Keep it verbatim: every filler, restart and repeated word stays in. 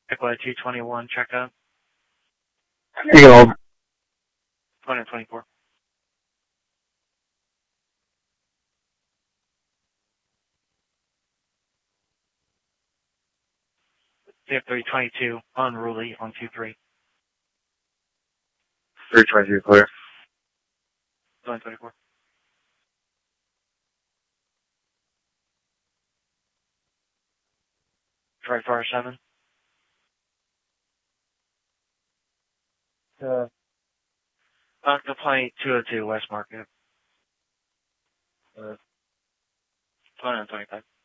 Equal two twenty-one, check out. Eagle. twenty twenty-four. C F three twenty-two, unruly on two three. three twenty-two clear. twenty twenty-four. Try fire seven. Uh, Octa Plane two oh two, West Market. Uh, twenty twenty-five.